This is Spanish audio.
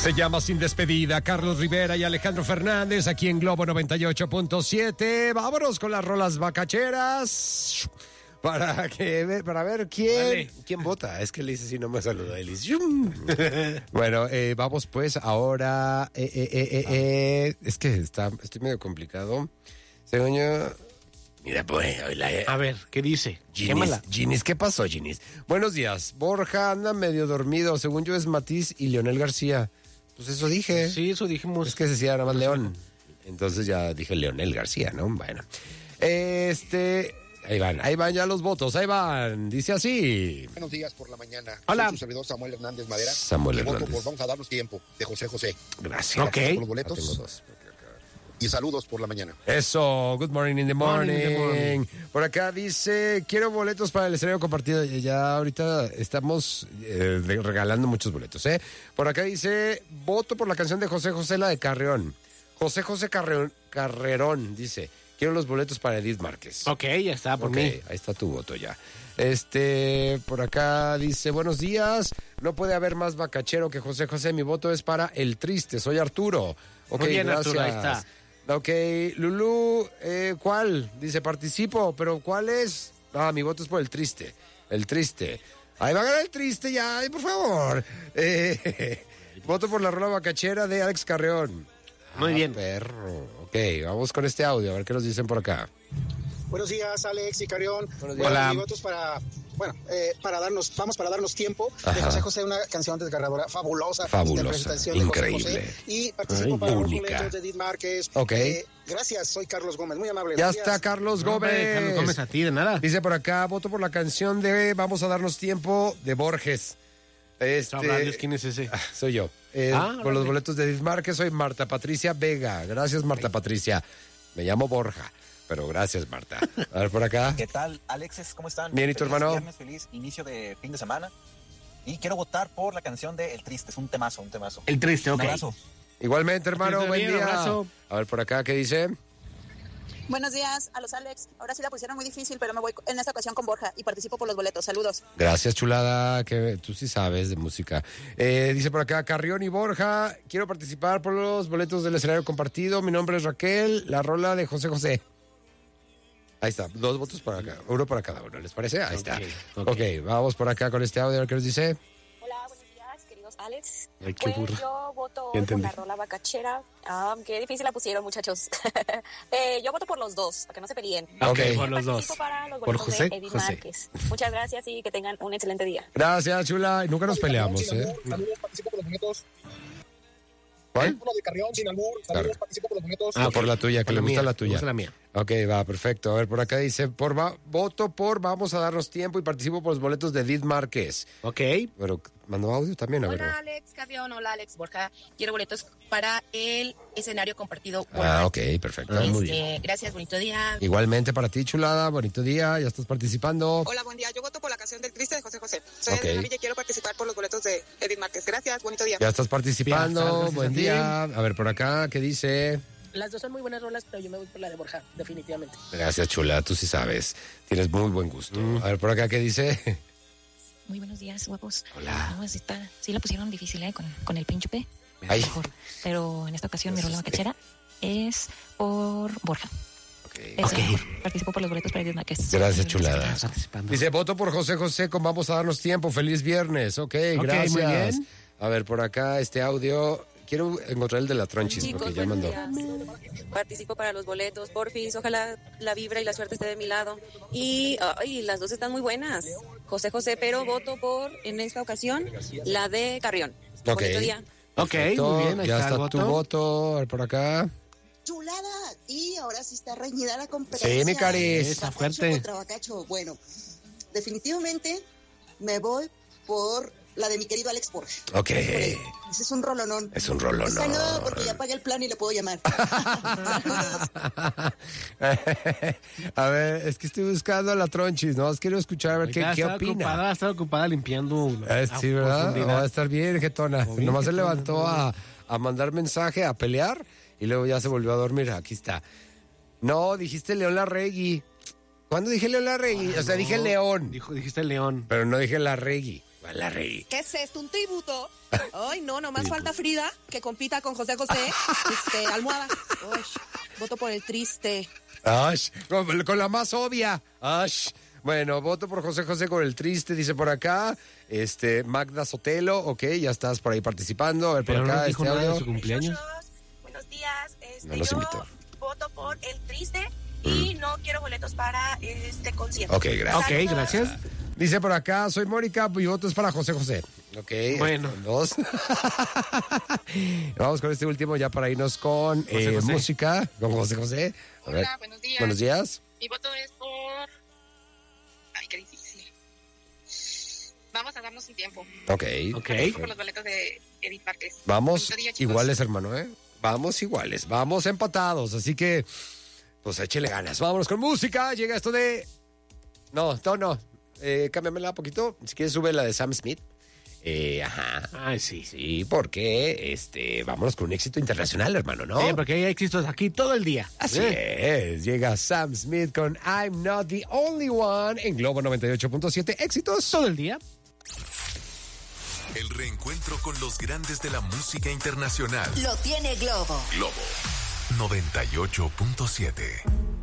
Se llama Sin Despedida, Carlos Rivera y Alejandro Fernández, aquí en Globo 98.7. Vámonos con las rolas bacacheras. Para ver quién vota. Es que le dice si no me saluda Elis. Bueno, vamos pues ahora. Es que estoy medio complicado. Mira, pues, a ver, ¿qué dice? Ginis, ¿qué pasó, Ginis? Buenos días. Borja anda medio dormido. Según yo es Matiz y Leonel García. Pues eso dije. Sí, eso dijimos. Es que se decía nada más León. Entonces ya dije Leonel García, ¿no? Bueno. Ahí van ya los votos, ahí van. Dice así. Buenos días por la mañana. Hola. Soy su servidor Samuel Hernández Madera. Samuel Voto Hernández. por Vamos a darnos tiempo, de José José. Gracias. Ok. Por los boletos. Tengo dos. Y saludos por la mañana. Eso, good morning in the morning. Morning in the morning. Por acá dice, quiero boletos para el escenario compartido. Ya ahorita estamos regalando muchos boletos, ¿eh? Por acá dice, voto por la canción de José José, la de Carreón. José José Carrerón, dice, quiero los boletos para Edith Márquez. Ok, ya está, por mí. Ahí está tu voto ya. Por acá dice, buenos días, no puede haber más bacachero que José José, mi voto es para El Triste, soy Arturo. Ok, Muy bien, gracias. Arturo, ahí está. Ok, Lulú, ¿cuál? Dice, participo, pero ¿cuál es? Ah, mi voto es por El Triste. El Triste. Ahí va a ganar El Triste ya, ay, por favor. Voto por la rola bacachera de Alex Carreón. Muy bien. Perro. Ok, vamos con este audio, a ver qué nos dicen por acá. Buenos días, Alex y Carrión. Buenos días. Hola. Mi voto es para darnos tiempo. Ajá. De José José, una canción desgarradora, fabulosa. Fabulosa, Interpretación de José increíble. José. Y participo para los única. boletos de Edith Márquez. Ok. Gracias, soy Carlos Gómez, muy amable. Ya Gracias. está Carlos No, Gómez. hombre, Carlos Gómez, a ti, de nada. Dice por acá, voto por la canción de Vamos a darnos tiempo de Borges. Sabrá Dios quién es ese. Soy yo. Por los órale. boletos de Edith Márquez soy Marta Patricia Vega. Gracias, Marta Patricia. Me llamo Borja, pero gracias, Marta. A ver por acá. ¿Qué tal, Alexes? ¿Cómo están? Bien, ¿y tu Feliz hermano? Viernes, feliz inicio de fin de semana. Y quiero votar por la canción de El Triste. Es un temazo, un temazo. El Triste, ok. Un abrazo. Igualmente, hermano, Ok, buen bien, día. abrazo. A ver por acá, ¿qué dice? Buenos días a los Alex. Ahora sí la pusieron muy difícil, pero me voy en esta ocasión con Borja y participo por los boletos. Saludos. Gracias, chulada, que tú sí sabes de música. Dice por acá, Carrión y Borja, quiero participar por los boletos del escenario compartido. Mi nombre es Raquel, la rola de José José. Ahí está, 2 votos para acá, 1 para cada uno, ¿les parece? Ahí está. Ok, vamos por acá con este audio, a ver qué nos dice. Hola, buenos días, queridos Alex. Ay, qué burro. Yo voto Ya hoy por entendí. la rola bacachera. Qué difícil la pusieron, muchachos. Yo voto por los dos, para que no se peleen. Ok. Por los dos. Participo para los Por boletos José, de Edith José. Márquez. Muchas gracias y que tengan un excelente día. Gracias, chula, y nunca nos peleamos, Sin ¿eh? albur, saludos, participo por los boletos. ¿Cuál? Uno de Carrión, sin albur, saludos, Claro. participo por los boletos. Ah, por la tuya, que le gusta mía, la tuya. me gusta la mía. Ok, va, perfecto. A ver, por acá dice, voto por Vamos a darnos tiempo y participo por los boletos de Edith Márquez. Ok. Pero mandó audio también, a ver. Hola Alex Carrión, hola Alex Borja. Quiero boletos para el escenario compartido. Ah, ok, perfecto. Muy bien. Gracias, bonito día. Igualmente para ti, chulada, bonito día, ya estás participando. Hola, buen día. Yo voto por la canción del Triste de José José. Soy Ok. Adriana Villa y quiero participar por los boletos de Edith Márquez. Gracias, bonito día. Ya estás participando, Ya estás, buen gracias día. A ver, por acá, ¿qué dice? Las dos son muy buenas rolas, pero yo me voy por la de Borja, definitivamente. Gracias, chula, tú sí sabes. Tienes muy buen gusto. A ver, por acá, ¿qué dice? Muy buenos días, guapos. Hola. No, sí la pusieron difícil, con el Príncipe. Ay. Mejor. Pero en esta ocasión mi rola bacachera es por Borja. Es Ok. mejor. Participo por los boletos para Edith Márquez. Gracias, chulada. Estás participando. Dice, voto por José José con Vamos a darnos tiempo. Feliz viernes. Ok, gracias. muy bien. A ver, por acá, este audio. Quiero encontrar el de la Tronchis, porque ya mandó. Participo para los boletos, porfis. Ojalá la vibra y la suerte esté de mi lado. Y las dos están muy buenas. José José, pero voto por, en esta ocasión, la de Carrión. Ok. Bonito día. Ok, Perfecto, muy bien, ahí ya está el está tu voto. voto. A ver, por acá. Chulada. Y ahora sí está reñida la competencia. Sí, mi Caris. Está Bacacho fuerte. contra Bacacho. Bueno, definitivamente me voy por la de mi querido Alex Borja. Ok. Ese es un rolonón. Es un rolonón. Esta no, porque ya pagué el plan y le puedo llamar. A ver, es que estoy buscando a la Tronchis, ¿no? Quiero escuchar a ver qué opina. Está ocupada limpiando. Sí, ¿verdad? profundidad. Va a estar bien, jetona. Bien, Nomás se jetona, levantó muy bien. a mandar mensaje, a pelear, y luego ya se volvió a dormir. Aquí está. No, dijiste León Larregui. ¿Cuándo dije León Larregui? O sea, dije León, Dijiste León. pero no dije Larregui. ¿Cuál Larregui? ¿Qué es esto? ¿Un tributo? Ay, no, nomás falta Frida, que compita con José José. Almohada. Uy, voto por el triste. Ay, con la más obvia. Ay. Bueno, voto por José José con el triste, dice por acá. Magda Sotelo, ok, ya estás por ahí participando. A ver, por Pero acá, no dijo nada de audio. su cumpleaños. Buenos días. No los invito. Voto por el triste y no quiero boletos para este concierto. Ok, gracias. Ok, gracias. Dice por acá, soy Mónica, mi voto es para José José. Ok, bueno. Dos. Vamos con este último ya para irnos con José. música, con José José. A ver. Hola, buenos días. Buenos días. Mi voto es por... Ay, qué difícil. Vamos a darnos un tiempo. Ok. Por los boletos de Edith Márquez. Vamos Bonito día, chicos. iguales, hermano, ¿eh? Vamos iguales, vamos empatados, así que, pues échele ganas. Vámonos con música, llega esto de... No, cámbiamela un poquito, si quieres sube la de Sam Smith. Ajá. Ay, sí. Sí, porque, vámonos con un éxito internacional, hermano, ¿no? Sí, porque hay éxitos aquí todo el día. Así es, llega Sam Smith con I'm Not The Only One en Globo 98.7, éxitos todo el día. El reencuentro con los grandes de la música internacional. Lo tiene Globo. Globo 98.7.